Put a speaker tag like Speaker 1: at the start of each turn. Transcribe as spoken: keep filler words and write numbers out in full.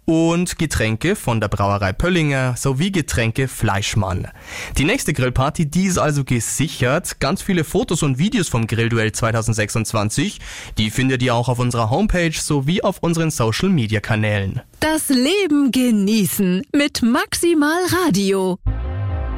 Speaker 1: und Getränke von der Brauerei Pöllinger sowie Getränke Fleischmann. Die nächste Grillparty, die ist also gesichert. Ganz viele Fotos und Videos vom Grillduell zwanzig sechsundzwanzig, die findet ihr auch auf unserer Homepage sowie auf unseren Social-Media-Kanälen.
Speaker 2: Das Leben genießen mit Maximal Radio.